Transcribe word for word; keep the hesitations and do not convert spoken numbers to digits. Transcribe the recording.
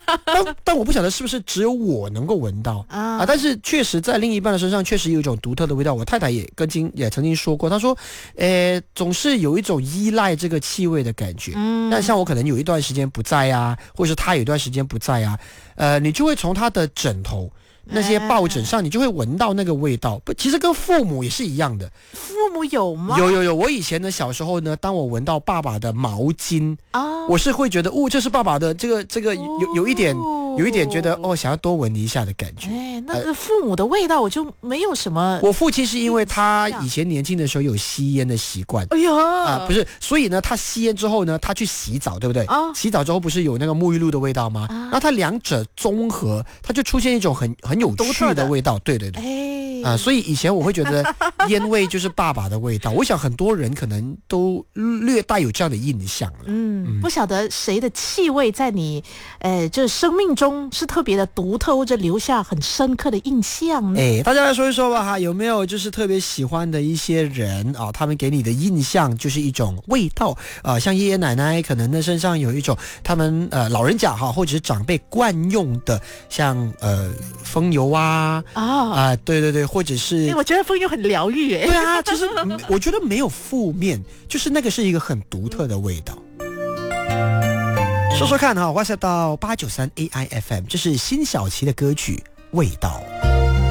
但但我不晓得是不是只有我能够闻到 啊, 啊但是确实在另一半的身上确实有一种独特的味道。我太太也跟经也曾经说过，她说呃总是有一种依赖这个气味的感觉。嗯，但像我可能有一段时间不在啊，或者是他有一段时间不在啊，呃你就会从他的枕头那些抱枕上，你就会闻到那个味道。不，其实跟父母也是一样的。 父母有吗？ 有有有。我以前呢，小时候呢，当我闻到爸爸的毛巾啊，我是会觉得，哦，这是爸爸的，这个这个有有一点有一点觉得，哦，想要多闻一下的感觉。 哎，那个父母的味道我就没有什么。 我父亲是因为他以前年轻的时候有吸烟的习惯。 哎呀啊，不是，所以呢，他吸烟之后呢，他去洗澡，对不对？ 啊， 洗澡之后不是有那个沐浴露的味道吗？然后他两者综合，他就出现一种很很有趣的味道。对对对。 哎， 啊，所以以前我会觉得烟味就是爸爸的味道。我想很多人可能都略带有这样的印象。 嗯，不晓得谁的气味在你呃这生命中是特别的独特，或者留下很深刻的印象呢？ 哎，大家来说一说吧哈，有没有就是特别喜欢的一些人啊？他们给你的印象就是一种味道啊，像爷爷奶奶可能呢身上有一种他们呃老人家哈，或者是长辈惯用的，像呃风油啊啊、呃、对对对，或者是、 欸、我觉得风油很疗愈哎。 对啊，就是我觉得没有负面，就是那个是一个很独特的味道。说说看哈，WhatsApp 到八九三 A I F M， 这是辛晓琪的歌曲《味道》。